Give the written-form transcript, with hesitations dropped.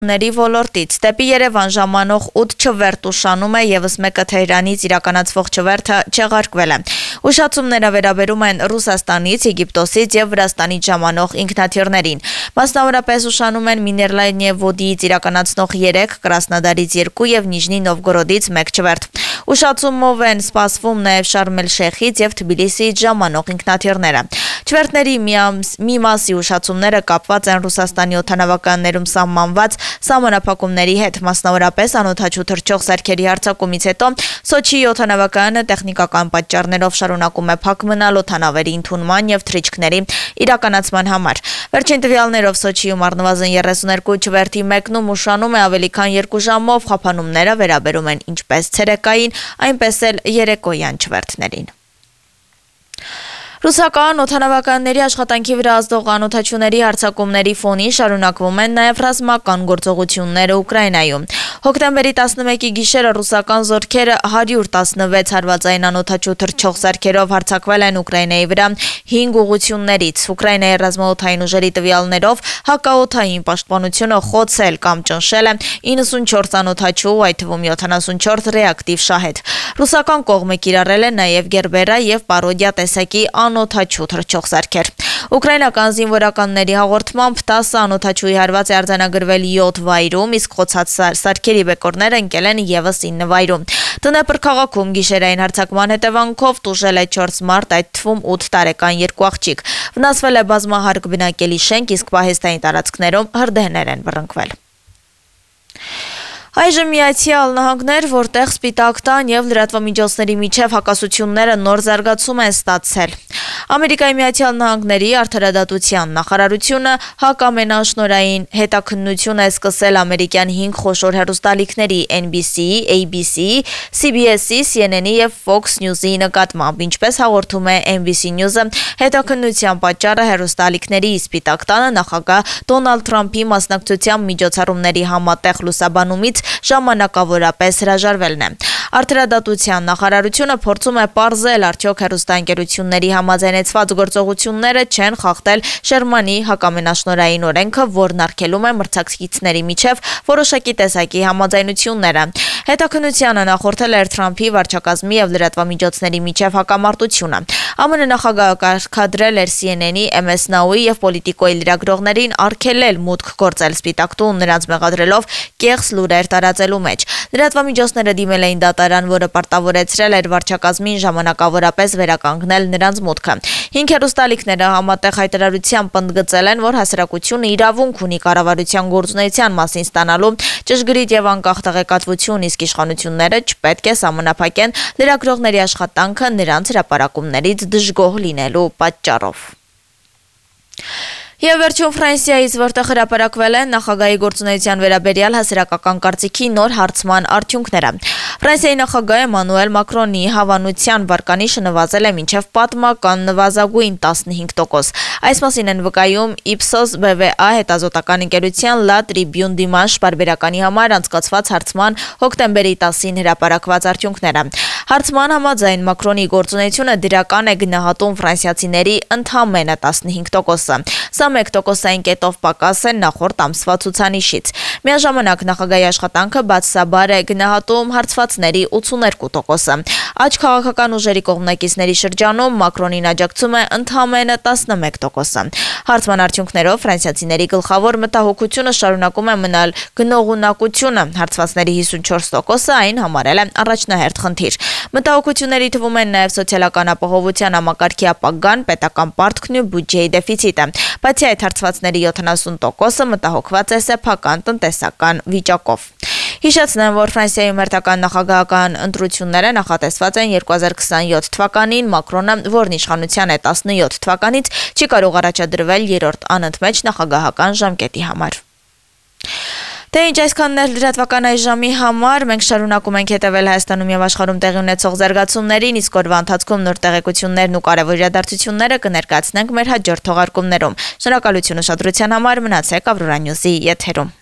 ների ոլորտից դեպի Երևան ժամանող 8 չվերթ ուշանում է եւս մեկը Թեհրանից իրականացվող չվերթը չեղարկվել է։ Ուշացումները վերաբերում են Ռուսաստանից, Եգիպտոսից եւ Վրաստանից ժամանող ինքնաթիռներին։ Մասնավորապես ուշանում են Միներլայնեվոդիից իրականացնող 3, Կրասնոդարից 2 եւ Նիժնի Նովգորոդից 1 չվերթ։ Ուշացումով են սպասվում նաեւ Շարմ-էլ-Շեյխից եւ Թբիլիսիից ժամանող ինքնաթիռները։ Չվերթների մի մասի ուշացումները կապված են Ռուսաստանի օդանավականներում սահմանված սահմանափակումների հետ, մասնավորապես անօդաչու թռչող սարքերի հարձակումից հետո Սոչիի օդանավակայանը տեխնիկական պատճառներով շարունակում է փակ մնալ օդանավերի ընդունման եւ թռիչքների իրականացման համար։ Վերջին տվյալներով Սոչիում առնվազն 32 չվերթի մեկնում ուշանում է ավելի քան 2 ժամով, խափանումները վերաբերում են ինչպես ցերեկային, այնպես էլ երեկոյան չվերթներին։ Ռուսական օդանավականների աշխատանքի վրա ազդող անօդաչուների հարձակումների ֆոնին շարունակվում են նաև ռազմական գործողությունները Ուկրաինայում։ Հոկտեմբերի 11-ի գիշերը ռուսական զորքերը 116 հարվածային անօդաչու թռչող սարքերով հարձակվել են Ուկրաինայի վրա 5 ուղղություններից։ Ուկրաինայի ռազմաօդային ուժերի տվյալներով հակաօդային պաշտպանությունը խոցել կամ ճնշել է 94 անօդաչու, այդ թվում 74 ռեակտիվ շահեդ։ Ռուսական կողմը կիրառել է նաև Գերբերա եւ Պարոդիա տեսակի անօդաչու թռչող սարքեր։ Ուկրաինական զինվորականների հաղորդմամբ 10 անօդաչուի հարված է արձանագրվել 7 վայրում, իսկ խոցած սարքերի բեկորները ընկել են եւս 9 վայրում։ Դնեպր քաղաքում գիշերային հարձակման հետևանքով տուժել է 4 մարդ, այդ թվում 8 տարեկան 2 աղջիկ։ Վնասվել է բազմահարկ բնակելի շենք, իսկ պահեստային տարածքներում հրդեհներ են բռնկվել։ Այժմ Միացյալ Նահանգներ, որտեղ Սպիտակ տան եւ լրատվամիջոցների միջև հակասությունները նոր զարգացում են ստացել։ Ամերիկայի Միացյալ Նահանգների արդարադատության նախարարությունը հակամենաշնորհային հետաքննություն է սկսել ամերիկյան 5 խոշոր հեռուստալիքների NBC-ի, ABC-ի, CBS-ի, CNN-ի եւ Fox News-ի նկատմամբ, ինչպես հաղորդում է NBC News-ը, հետաքննության պատճառը հեռուստալիքների Սպիտակ տանը նախագահ Դոնալդ Թրամփի մասնակցությամբ միջոցառումների համատեղ լուսաբանումից ժամանակավորապես հրաժարվելն է։ Արդարադատության նախարարությունը փորձում է պարզել, արդյոք հեռուստաընկերությունների համաձայնեցված գործողությունները չեն խախտել Շերմանի հակամենաշնորհային օրենքը, որն արգելում է մրցակիցների միջև որոշակի տեսակի համաձայնությունները։ Հետաքննությանը նախորդել էր Թրամփի վարչակազմի եւ լրատվամիջոցների միջև հակամարտությունը։ ԱՄՆ նախագահը կարգադրել էր CNN-ի, MS Now-ի եւ Պոլիտիկոյի լրագրողներին արգելել մուտք գործել Սպիտակ տուն, նրանց մեղադրելով կեղծ լուրեր տարածելու մեջ։ Լրատվամիջոցները դիմել էին դատարան, որը պարտավորեցրել էր վարչակազմին ժամանակավորապես վերականգնել նրանց մուտքը։ 5 հեռուստալիքները համատեղ հայտարարությամբ ընդգծել են, որ հասարակությունը իրավունք ունի կառավարության գործունեության մասին ստանալու ճշգրիտ եւ անկախ տեղեկատվություն, իսկ իշխանությունները չպետք է սահմանափակեն լրագրողների աշխատանքը նրանց հրապարակումներից դժգոհ լինելու պատճառով։ Եվ վերջում Ֆրանսիայից, որտեղ հրապարակվել են նախագահի գործունեության վերաբերյալ հասարակական կարծիքի նոր հարցման արդյունքները։ Ֆրանսիայի նախագահ Էմանուել Մակրոնի հավանության վարկանիշը նվազել է մինչև պատմական նվազագույն 15%։ Այս մասին են վկայում Ipsos BVA հետազոտական ընկերության La Tribune Dimanche պարբերականի համար անցկացված հարցման հոկտեմբերի 10-ին հրապարակված արդյունքները։ Հարցման համաձայն Մակրոնի գործունեությունը դրական է գնահատում ֆրանսիացիների ընդամենը 15%-ը։ Սա 1%-ային կետով պակաս է նախորդ ամսվա ցուցանիշից։ Միաժամանակ նախագահի աշխատանքը բացասաբար է գնահատում հարցվածների 82%-ը։ Աջ քաղաքական ուժերի կողմնակիցների շրջանում Մակրոնին աջակցում է ընդամենը 11%-ը։ Հարցման արդյունքներով ֆրանսիացիների գլխավոր մտահոգությունը շարունակում է մնալ գնողունակությունը։ Հարցվածների 54%-ը այն համարել է առաջնահերթ խնդիր։ Մտահոգությունների թվում են նաև սոցիալական ապահովության համակարգի ապագան, պետական պարտքն ու բյուջեի դեֆիցիտը։ Բացի այդ, հարցվածների 70%-ը մտահոգված է սեփական տնտեսական վիճակով։ Հիշեցնեմ, որ Ֆրանսիայում հերթական նախագահական ընտրությունները նախատեսված են 2027 թվականին, Մակրոնը, որն իշխանության է 17 թվականից, չի կարող առաջադրվել երրորդ անընդմեջ նախագահական ժամկետի համար։ Դե ինչ այսքանն էր լրատվական այս ժամի համար, մենք շարունակում ենք հետևել Հայաստանում եւ աշխարհում տեղի ունեցող զարգացումներին, իսկ օրվա ընթացքում նոր տեղեկություններն ու կարևոր իրադարձությունները կներկայացնենք մեր հաջորդ թողարկումներում։ Շնորհակալություն ուշադրության համար, մնացեք Ավրորա Նյուզի եթերում։